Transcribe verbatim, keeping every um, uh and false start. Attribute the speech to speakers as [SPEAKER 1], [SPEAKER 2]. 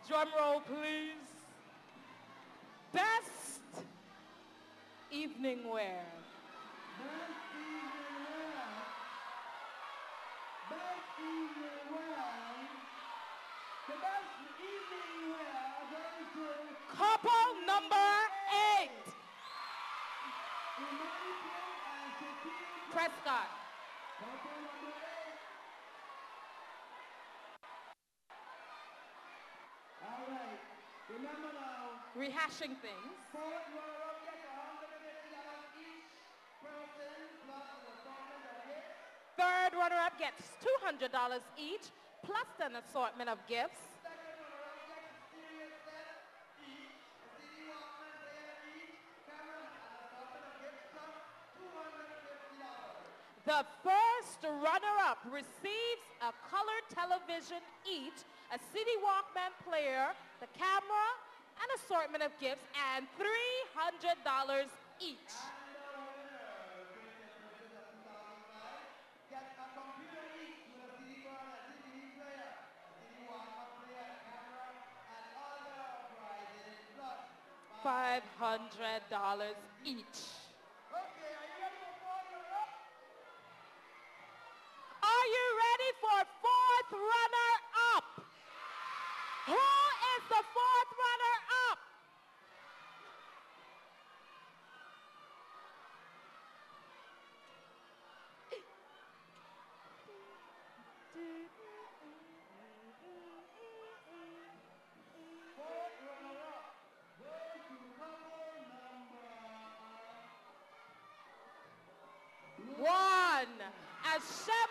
[SPEAKER 1] Drum roll, please. Best evening wear.
[SPEAKER 2] Best evening wear. Best evening wear. The best evening wear goes to
[SPEAKER 1] Couple number eight.
[SPEAKER 2] Emmanuel and Cecilia
[SPEAKER 1] Prescott.
[SPEAKER 2] Couple number eight. All right. Remember now,
[SPEAKER 1] Rehashing things.
[SPEAKER 2] fourth runner-up gets one hundred fifty dollars each person plus an assortment of gifts.
[SPEAKER 1] Third runner-up gets two hundred dollars each, plus an assortment of gifts.
[SPEAKER 2] Second runner-up gets a stereo set each, a C D Walkman player each, camera and an assortment of gifts plus two hundred fifty dollars.
[SPEAKER 1] The first runner-up receives a color television each, a C D Walkman player, the camera, an assortment of gifts, and three hundred dollars each.
[SPEAKER 2] And the winner, Princess Princess of two thousand five, gets a computer each with a C D burner, a D V D player, a C D Walkman player, a camera, and other prizes plus
[SPEAKER 1] five hundred dollars each.
[SPEAKER 2] Okay, are you ready for fourth runner-up?
[SPEAKER 1] Are you ready for fourth runner-up? Who is the fourth runner-up?
[SPEAKER 2] Fourth runner-up goes to couple number
[SPEAKER 1] One. As Chef